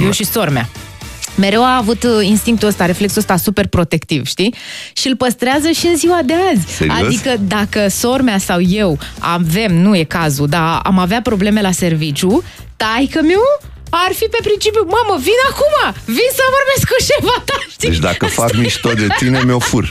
Eu și sora mea. Mereu a avut instinctul ăsta, reflexul ăsta super protectiv, știi? Și îl păstrează și în ziua de azi. Serios? Adică dacă sora mea sau eu nu e cazul, dar am avea probleme la serviciu, taică-miu ar fi pe principiu, mamă, vin acum, vin să vorbesc cu șefa ta, știi? Deci dacă fac mișto de tine, mi-o fur.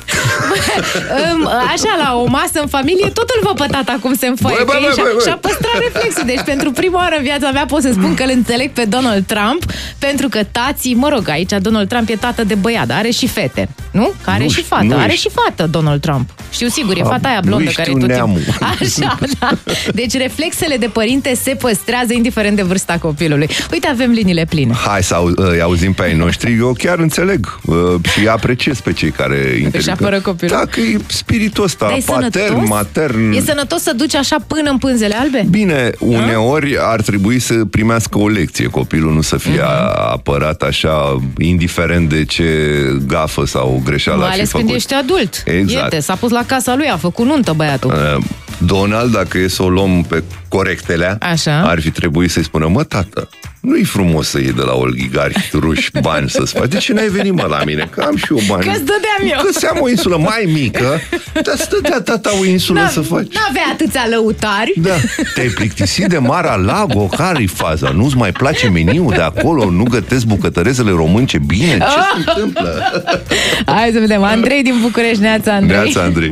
Așa, la o masă în familie, tot îl vă pe tata cum se înfoaie. Și-a păstrat reflexul. Deci pentru prima oară în viața mea pot să spun că îl înțeleg pe Donald Trump, pentru că tații, mă rog, aici Donald Trump e tată de băiat, dar are și fete, nu? Că are și fată, are și fată Donald Trump. Știu sigur, e fata aia blondă care e tot timpul. Așa, da. Deci reflexele de părinte se păstrează indiferent de vârsta copilului. Uite, avem liniile pline. Hai să auzim pe ai noștri. Eu chiar înțeleg și apreciez pe cei care intervin. Își apără copilul. Da, că e spiritul ăsta, patern, matern. E sănătos să duci așa până în pânzele albe? Bine, uneori ar trebui să primească o lecție copilul, nu să fie apărat așa, indiferent de ce gafă sau greșeală ar fi făcut. Mai ales când ești adult. Exact. Iete, s-a pus la casa lui, a făcut nuntă băiatul. Donald, dacă e să o luăm pe corectelea, așa, ar fi trebuit să-i spună, mă, tată, nu-i frumos să iei de la oligari ruși bani să-ți faci. De ce n-ai venit, mă, la mine? Că am și eu bani. Că-ți dădeam eu. Că seam o insulă mai mică, dar stătea tata o insulă să faci. N-avea atâția lăutari. Da. Te-ai plictisit de Mar-a-Lago? Care-i faza? Nu-ți mai place meniul de acolo? Nu gătesc bucătărezele românce bine? Ce se întâmplă? Hai să vedem. Andrei din București. Neața, Andrei. Neața, Andrei.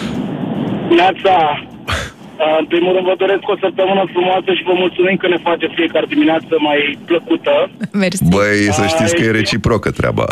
Neața. În primul rând vă doresc o săptămână frumoasă și vă mulțumim că ne face fiecare dimineață mai plăcută. Mersi. Băi, să știți că e reciprocă treaba.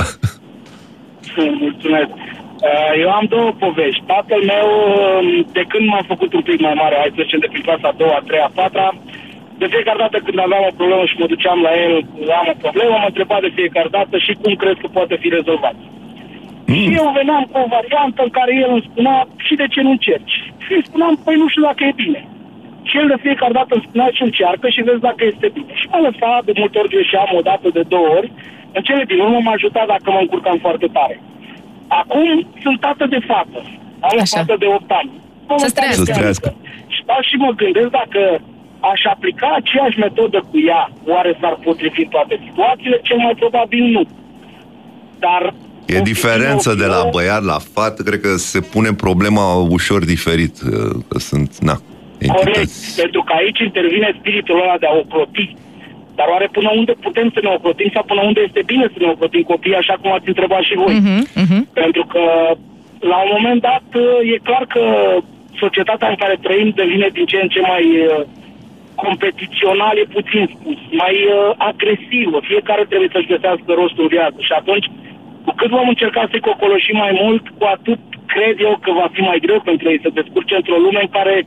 Mulțumesc. Eu am două povești. Tatăl meu, de când m-am făcut un pic mai mare, hai să zicem de prin clasa a doua, a treia, a patra, de fiecare dată când aveam o problemă și mă duceam la el, am o problemă, mă întreba de fiecare dată și cum crezi că poate fi rezolvat. Și eu veneam cu o variantă în care el îmi spunea, și de ce nu încerci? Și îi spuneam, păi nu știu dacă e bine. Și el de fiecare dată îmi spunea și încearcă și vezi dacă este bine. Și mă lăsa, de multe ori greșeam, o dată, de două ori. În cele din urmă m-a ajutat dacă mă încurcam foarte tare. Acum sunt tată de fată. Am o fată de 8 ani. Să trăiască. Și stau și mă gândesc dacă aș aplica aceeași metodă cu ea, oare s-ar potrivi în toate situațiile? Cel mai probabil nu. Dar e diferență de la băiat la fată, cred că se pune problema ușor diferit. Că sunt, entități. Corect, pentru că aici intervine spiritul ăla de a ocroti. Dar oare până unde putem să ne ocrotim sau până unde este bine să ne ocrotim copiii, așa cum ați întrebat și voi? Pentru că la un moment dat e clar că societatea în care trăim devine din ce în ce mai competițional, e puțin spus, mai agresivă. Fiecare trebuie să-și găsească rostul în viață și atunci, cu cât vom încerca să-i cocoloșim mai mult, cu atât cred eu că va fi mai greu pentru ei să descurce într-o lume în care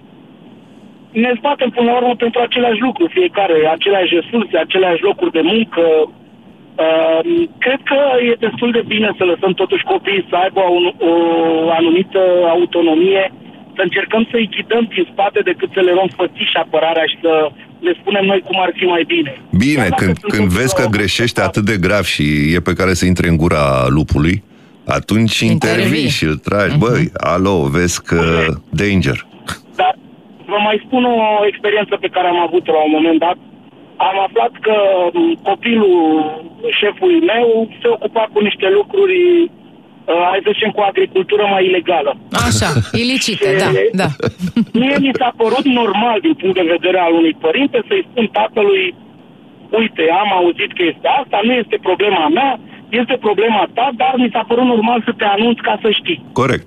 ne zbatem până la urmă pentru aceleași lucruri, fiecare, aceleași resurse, aceleași locuri de muncă. Cred că e destul de bine să lăsăm totuși copiii să aibă o anumită autonomie, să încercăm să-i ghidăm din spate decât să le luăm fățiși apărarea și să le spunem noi cum ar fi mai bine. Bine, când vezi că greșește atât de grav și e pe care să intre în gura lupului, atunci intervii și îl tragi. Băi, alo, vezi că danger. Dar vă mai spun o experiență pe care am avut-o la un moment dat. Am aflat că copilul șefului meu se ocupa cu niște lucruri, hai să zicem, cu agricultură mai ilegală. Așa, ilicită, da. Mie mi s-a părut normal din punct de vedere al unui părinte să-i spun tatălui, uite, am auzit că este asta, nu este problema mea, este problema ta, dar mi s-a părut normal să te anunț ca să știi. Corect.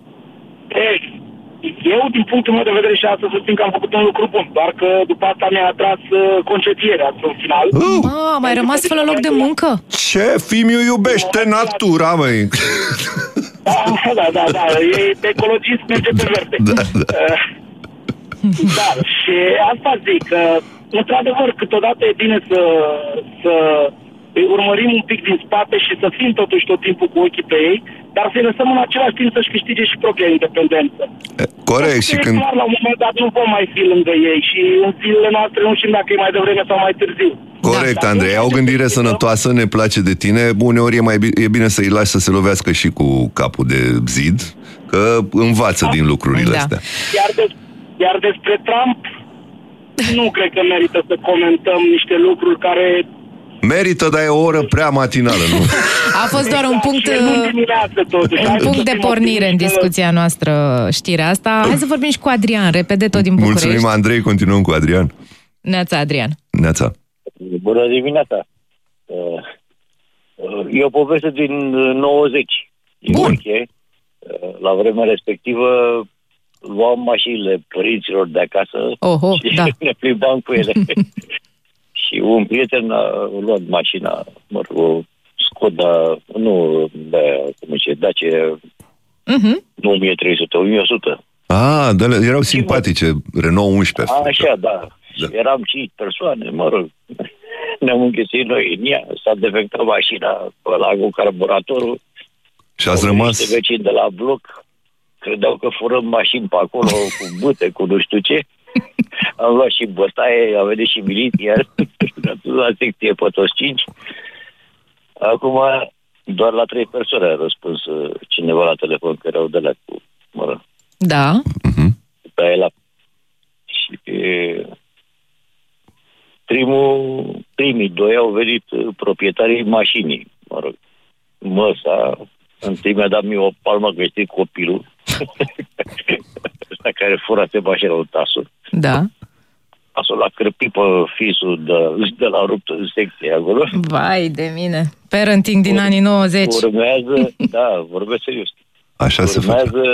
Eu, din punctul meu de vedere, și asta susțin că am făcut un lucru bun, doar că după asta mi-a atras concedierea în final. Mai rămas fără loc de muncă? Ce? Fimiu iubește natura, măi! Da, e ecologist, merge pe verde. Da, și asta zic, că într-adevăr, câteodată e bine să îi urmărim un pic din spate și să fim totuși tot timpul cu ochii pe ei, dar să-i lăsăm în același timp să-și câștige și propria independență. Corect. Și când... Clar, la un moment dat nu vom mai fi lângă ei și în zilele noastre nu știm dacă e mai devreme sau mai târziu. Corect, da, Andrei, au o gândire sănătoasă, ne place de tine. Uneori e bine să-i lași să se lovească și cu capul de zid, că învață din lucrurile astea. Iar despre Trump, nu cred că merită să comentăm niște lucruri care Merită, dar e o oră prea matinală, nu? A fost doar un punct de pornire în discuția noastră, știrea asta. Hai să vorbim și cu Adrian, repede, tot din București. Mulțumim, Andrei, continuăm cu Adrian. Neața, Adrian. Neața. Bună dimineața. E o poveste din 90. Bun. La vremea respectivă luam mașinile părinților de acasă și ne plimbam cu ele. Și un prieten a luat mașina, o Skoda, Dacia 1300, 1100. Erau simpatice, Renault 11. Așa, da. Eram 5 persoane, ne-am închesit noi în ea, s-a defectat mașina ăla cu carburatorul. Și ați rămas? Niște vecini de la bloc credeau că furăm mașini pe acolo cu bâte, cu nu știu ce. Am luat și bătaie, a venit și miliția, la secție pe toți 5. Acum, doar la 3 persoane a răspuns cineva la telefon, că erau de la cu, Da. Pe el. Și primii 2 au venit proprietarii mașinii, măsa. Întâi mi-a dat mie o palmă că este copilul ăsta care furase mașina lui Tasu. Da. Tasu l-a crăpit pe fisul de la rupt în secție acolo. Vai de mine. Parenting din anii 90. Urmează, vorbesc serios. Așa se face. Urmează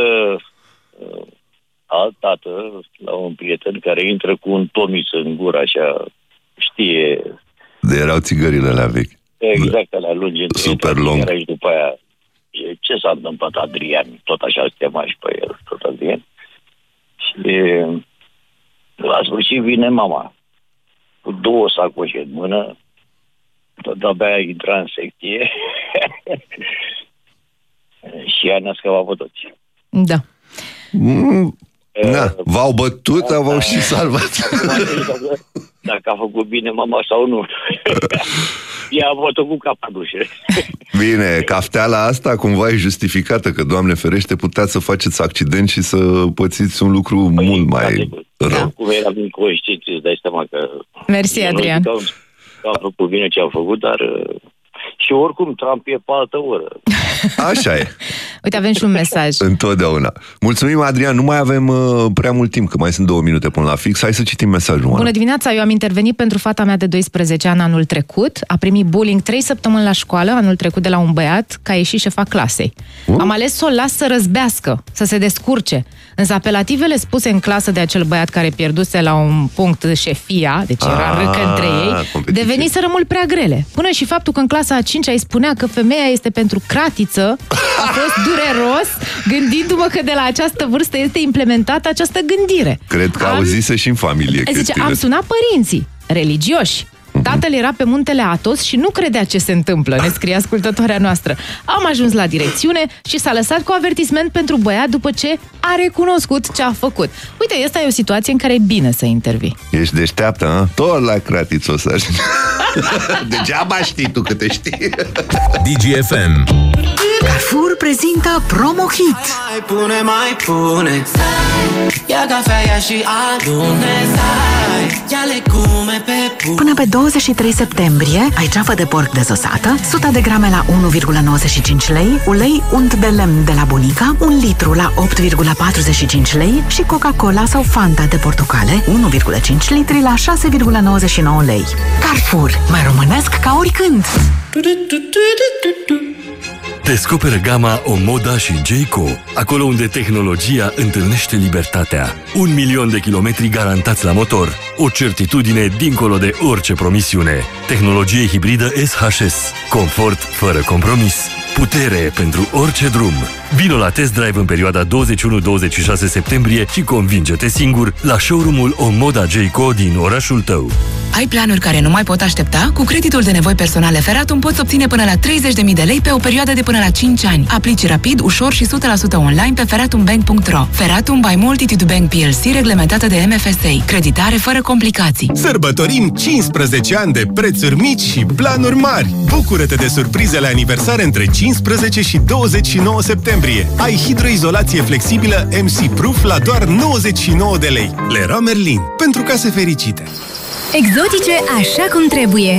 alt tată la un prieten care intră cu un tomis în gură, așa, știe. Erau țigările alea vechi. Exact, alea lungi. Super lung. Și după aia, ce s-a întâmplat, Adrian? Tot așa îl chema și pe el, tot Adrian. Și la sfârșit vine mama cu 2 sacoșe în mână, tot abia intra în secție și ea ne-a scăpat pe toți. Da. V-au bătut, v-au și salvat. Dacă a făcut bine mama sau nu. Ea a bătut cu capul dușe. Bine, cafteala asta cumva e justificată, că, Doamne ferește, puteați să faceți accident și să pățiți un lucru mult mai rău. Cum eram inconștienți, îți dai seama că... Mersi, Adrian. Că am făcut bine ce am făcut, dar... Și oricum, Trump e pe altă oră. Așa e. Uite, avem și un mesaj. Întotdeauna. Mulțumim, Adrian. Nu mai avem prea mult timp, că mai sunt 2 minute până la fix. Hai să citim mesajul. Bună dimineața, eu am intervenit pentru fata mea de 12 ani anul trecut. A primit bullying 3 săptămâni la școală, anul trecut, de la un băiat, ca a ieșit șefa clasei. Am ales să o las să răzbească, să se descurce. Însă apelativele spuse în clasă de acel băiat care pierduse la un punct șefia, deci era râcă între ei, deveniseră mult prea grele. Până și faptul că în clasa a 5-a îi spunea că femeia este pentru cratiță a fost dureros, gândindu-mă că de la această vârstă este implementată această gândire. Cred că auzise și în familie. Zice, am sunat părinții religioși. Tatăl era pe muntele Athos și nu credea ce se întâmplă, ne scrie ascultătoarea noastră. Am ajuns la direcțiune și s-a lăsat cu avertisment pentru băiat după ce a recunoscut ce a făcut. Uite, asta e o situație în care e bine să intervii. Ești deșteaptă, a? Tot la cratiță o să ajungi. Degeaba știi tu că te știi. DGFM. Carrefour prezintă Promo Hit. Mai pune ia cafea, ia și adune. Ia legume pe pune. Până pe 23 septembrie ai ceafă de porc dezosată, 100 de grame la 1,95 lei, ulei unt de lemn de la Bunica, 1 litru la 8,45 lei și Coca-Cola sau Fanta de portocale, 1,5 litri la 6,99 lei. Carrefour, mai românesc ca oricând! Descoperă gama Omoda și Jayco, acolo unde tehnologia întâlnește libertatea. 1 milion de kilometri garantați la motor, o certitudine dincolo de orice promisiune. Tehnologie hibridă SHS, confort fără compromis, putere pentru orice drum. Vino la test drive în perioada 21-26 septembrie și convinge-te singur la showroom-ul Omoda Jayco din orașul tău. Ai planuri care nu mai pot aștepta? Cu creditul de nevoi personale Feratum poți obține până la 30.000 de lei pe o perioadă de până la 5 ani. Aplici rapid, ușor și 100% online pe feratumbank.ro. Feratum by Multitude Bank PLC, reglementată de MFSA. Creditare fără complicații. Sărbătorim 15 ani de prețuri mici și planuri mari. Bucură-te de surprizele aniversare între 15 și 29 septembrie. Ai hidroizolație flexibilă MC Proof la doar 99 de lei. Leroy Merlin, pentru case fericite. Exotice așa cum trebuie.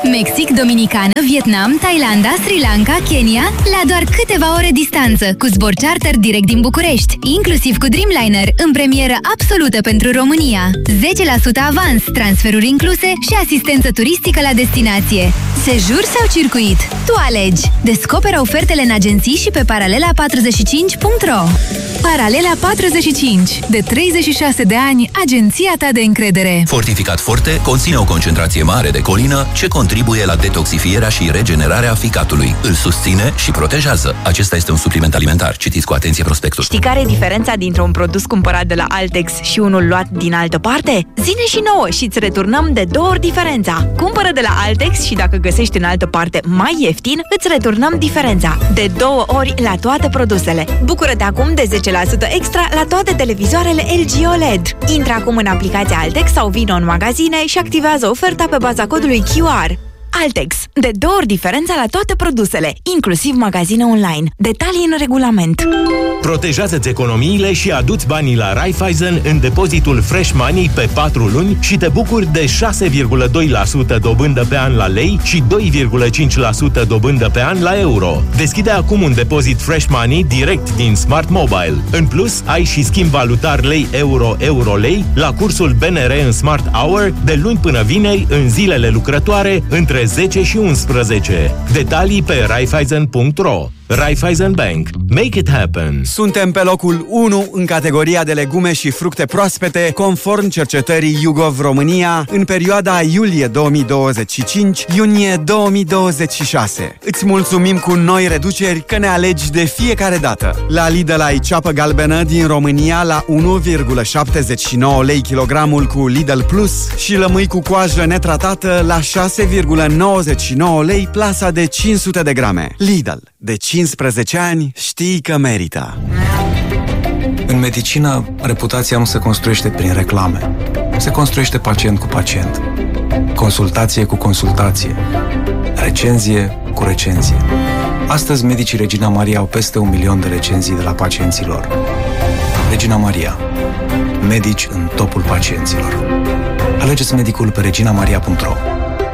Mexic, Dominicană, Vietnam, Thailanda, Sri Lanka, Kenya, la doar câteva ore distanță, cu zbor charter direct din București, inclusiv cu Dreamliner, în premieră absolută pentru România. 10% avans, transferuri incluse și asistență turistică la destinație. Sejur sau circuit? Tu alegi! Descoperă ofertele în agenții și pe paralela45.ro. Paralela 45. De 36 de ani, agenția ta de încredere. Fortificat Forte conține o concentrație mare de colină ce contribuie la detoxifierea și regenerarea ficatului. Îl susține și protejează. Acesta este un supliment alimentar. Citiți cu atenție prospectul. Știi care e diferența dintre un produs cumpărat de la Altex și unul luat din altă parte? Zine și nouă și îți returnăm de 2 ori diferența. Cumpără de la Altex și dacă găsești în altă parte mai ieftin, îți returnăm diferența. De 2 ori la toate produsele. Bucură-te acum de 10% extra la toate televizoarele LG OLED. Intră acum în aplicația Altex sau vină în magazine și activează oferta pe baza codului QR. Altex. De 2 ori diferența la toate produsele, inclusiv magazine online. Detalii în regulament. Protejează-ți economiile și adu-ți banii la Raiffeisen în depozitul Fresh Money pe 4 luni și te bucuri de 6,2% dobândă pe an la lei și 2,5% dobândă pe an la euro. Deschide acum un depozit Fresh Money direct din Smart Mobile. În plus, ai și schimb valutar lei-euro-euro-lei la cursul BNR în Smart Hour de luni până vineri în zilele lucrătoare între 10 și 11. Detalii pe Raiffeisen.ro. Raiffeisen Bank. Make it happen. Suntem pe locul 1 în categoria de legume și fructe proaspete, conform cercetării YouGov România, în perioada iulie 2025-iunie 2026. Îți mulțumim cu noi reduceri că ne alegi de fiecare dată. La Lidl ai ceapă galbenă din România la 1,79 lei kilogramul cu Lidl Plus și lămâi cu coajă netratată la 6,99 lei plasa de 500 de grame. Lidl. De 15 ani știi că merită. În medicină, reputația nu se construiește prin reclame. Se construiește pacient cu pacient. Consultație cu consultație. Recenzie cu recenzie. Astăzi, medicii Regina Maria au peste 1 milion de recenzii de la pacienților. Regina Maria. Medici în topul pacienților. Alegeți medicul pe reginamaria.ro.